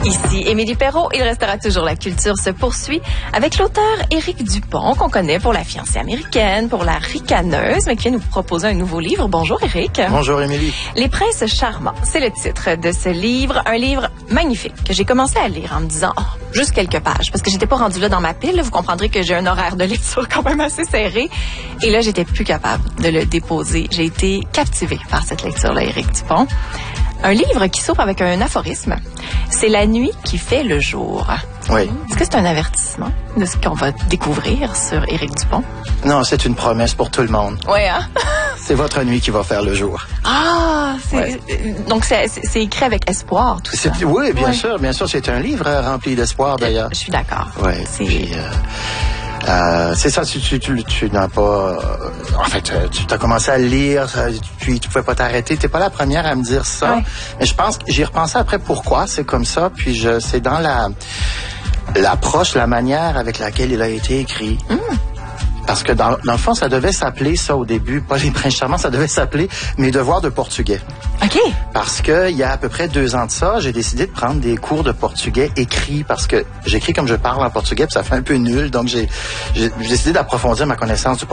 Ici Émilie Perrault, il restera toujours la culture se poursuit avec l'auteur Éric Dupont qu'on connaît pour La fiancée américaine, pour La ricaneuse, mais qui vient nous proposer un nouveau livre. Bonjour Éric. Bonjour Émilie. Les princes charmants, c'est le titre de ce livre, un livre magnifique que j'ai commencé à lire en me disant juste quelques pages parce que j'étais pas rendue là dans ma pile. Vous comprendrez que j'ai un horaire de lecture quand même assez serré et là j'étais plus capable de le déposer. J'ai été captivée par cette lecture-là, Éric Dupont. Un livre qui s'ouvre avec un aphorisme. C'est la nuit qui fait le jour. Oui. Est-ce que c'est un avertissement de ce qu'on va découvrir sur Éric Dupont? Non, c'est une promesse pour tout le monde. Oui, hein? C'est votre nuit qui va faire le jour. Ah! Ouais. Donc, c'est écrit avec espoir, tout ça. Oui, bien sûr. C'est un livre rempli d'espoir, d'ailleurs. Je suis d'accord. Oui. C'est ça, tu n'as pas... en fait, tu as commencé à le lire, puis tu pouvais pas t'arrêter. T'es pas la première à me dire ça. Ouais. Mais je pense que j'y repensais après pourquoi c'est comme ça. Puis c'est dans l'approche, la manière avec laquelle il a été écrit. Parce que dans le fond, ça devait s'appeler ça au début, pas Les Princes charmants, ça devait s'appeler Mes devoirs de portugais. OK. Parce que il y a à peu près 2 ans de ça, j'ai décidé de prendre des cours de portugais écrits parce que j'écris comme je parle en portugais, puis ça fait un peu nul. Donc j'ai décidé d'approfondir ma connaissance du portugais.